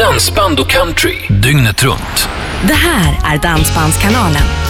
dansband och country dygnet runt. Det här är Dansbandskanalen.